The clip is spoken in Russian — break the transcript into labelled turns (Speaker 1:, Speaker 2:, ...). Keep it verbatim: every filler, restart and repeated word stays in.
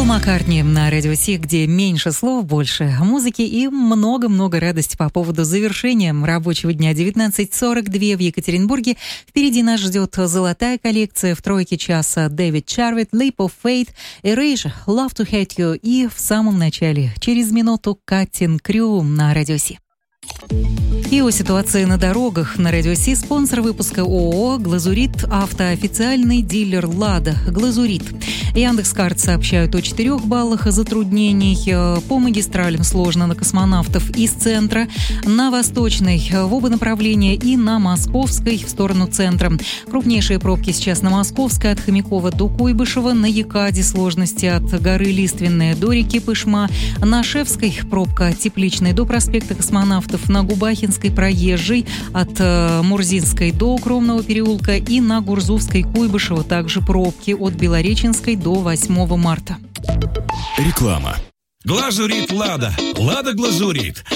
Speaker 1: Маккартни на Радио Си, где меньше слов, больше музыки и много-много радости по поводу завершения рабочего дня. девятнадцать сорок два в Екатеринбурге. Впереди нас ждет золотая коллекция в тройке часа. Дэвид Чарвит, Leap of Faith, Erasure, Love to Hate You. И в самом начале, через минуту, Cutting Crew на Радио Си. И о ситуации на дорогах на Радио Си. Спонсор выпуска ООО «Глазурит», автоофициальный дилер «Лада». «Глазурит». Яндекс.Карт сообщают о четырех баллах затруднений. По магистралям сложно на Космонавтов из центра, на Восточной в оба направления и на Московской в сторону центра. Крупнейшие пробки сейчас на Московской от Хомякова до Куйбышева, на Екаде сложности от горы Лиственная до реки Пышма, на Шевской пробка от Тепличной до проспекта Космонавтов, на Губахинской проезжей от э, Мурзинской до Укромного переулка и на Гурзувской Куйбышева также пробки от Белореченской до восьмого марта.
Speaker 2: Реклама. Глазурит «Лада». «Лада Глазурит».